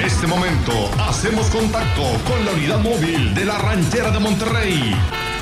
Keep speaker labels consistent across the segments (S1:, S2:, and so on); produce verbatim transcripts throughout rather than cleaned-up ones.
S1: este momento hacemos contacto con la unidad móvil de la Ranchera de Monterrey.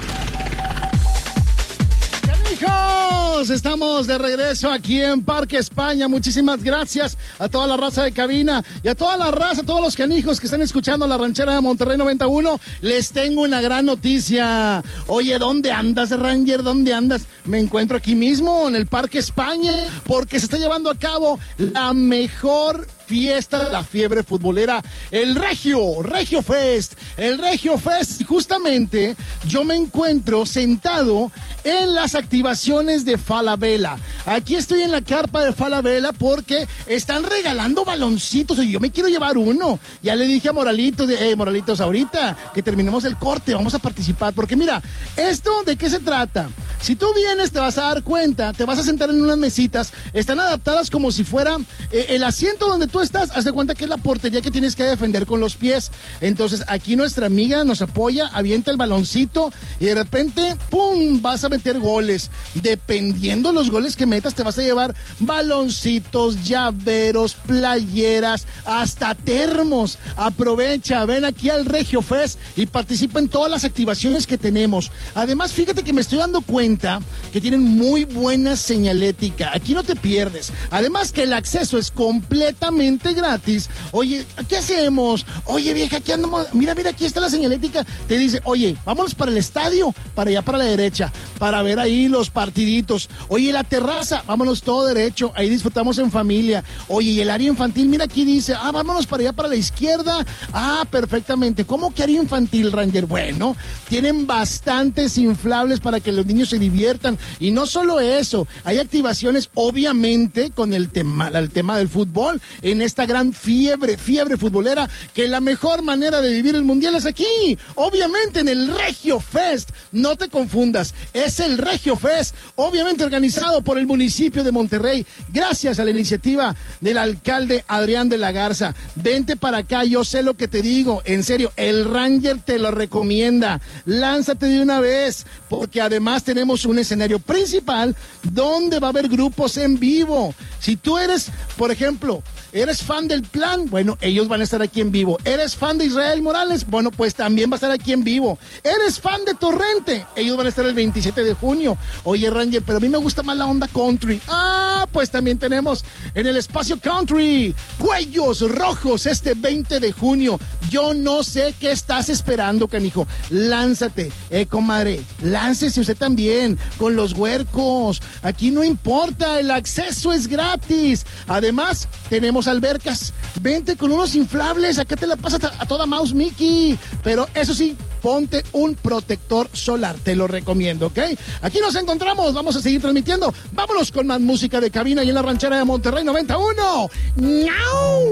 S2: Amigos, estamos de regreso aquí en Parque España. Muchísimas gracias a toda la raza de cabina y a toda la raza, a todos los canijos que están escuchando la Ranchera de Monterrey noventa y uno. Les tengo una gran noticia. Oye, ¿dónde andas, Ranger? ¿Dónde andas? Me encuentro aquí mismo en el Parque España porque se está llevando a cabo la mejor fiesta de la fiebre futbolera, el Regio, Regio Fest, el Regio Fest. Y justamente yo me encuentro sentado en las activaciones de Falabella. Aquí estoy en la carpa de Falabella porque están regalando baloncitos y yo me quiero llevar uno. Ya le dije a Moralitos, de, eh, Moralitos, ahorita que terminemos el corte vamos a participar, porque mira, ¿esto de qué se trata? Si tú vienes te vas a dar cuenta, te vas a sentar en unas mesitas, están adaptadas como si fuera eh, el asiento donde tú estás, haz de cuenta que es la portería que tienes que defender con los pies. Entonces aquí nuestra amiga nos apoya, avienta el baloncito y de repente, ¡pum!, vas a meter goles. Dependiendo los goles que metas, te vas a llevar baloncitos, llaveros, playeras, hasta termos. Aprovecha, ven aquí al Regio Fest y participa en todas las activaciones que tenemos. Además, fíjate que me estoy dando cuenta que tienen muy buena señalética. Aquí no te pierdes. Además que el acceso es completamente gratis. Oye, ¿qué hacemos? Oye, vieja, aquí andamos. Mira, mira, aquí está la señalética. Te dice, oye, vámonos para el estadio, para allá, para la derecha, para ver ahí los partiditos. Oye, la terraza, vámonos todo derecho, ahí disfrutamos en familia. Oye, y el área infantil, mira, aquí dice, ah, vámonos para allá, para la izquierda. Ah, perfectamente. ¿Cómo que área infantil, Ranger? Bueno, tienen bastantes inflables para que los niños se diviertan. Y no solo eso, hay activaciones, obviamente, con el tema, el tema del fútbol, en esta gran fiebre, fiebre futbolera, que la mejor manera de vivir el mundial es aquí, obviamente en el Regio Fest. No te confundas, es el Regio Fest, obviamente organizado por el municipio de Monterrey, gracias a la iniciativa del alcalde Adrián de la Garza. Vente para acá, yo sé lo que te digo, en serio, el Ranger te lo recomienda. Lánzate de una vez, porque además tenemos un escenario principal donde va a haber grupos en vivo. Si tú eres, por ejemplo, ¿eres fan del Plan? Bueno, ellos van a estar aquí en vivo. ¿Eres fan de Israel Morales? Bueno, pues también va a estar aquí en vivo. ¿Eres fan de Torrente? Ellos van a estar el veintisiete de junio. Oye, Ranger, pero a mí me gusta más la onda country. Ah, pues también tenemos en el espacio country Cuellos Rojos este veinte de junio. Yo no sé qué estás esperando, canijo. Lánzate, eh, comadre. Láncese usted también con los huercos. Aquí no importa, el acceso es gratis. Además, tenemos albercas. Vente con unos inflables, acá te la pasas a, a toda mouse, Mickey. Pero eso sí, ponte un protector solar, te lo recomiendo, ¿ok? Aquí nos encontramos, vamos a seguir transmitiendo. Vámonos con más música de cabina y en la Ranchera de Monterrey noventa y uno. ¡Miau!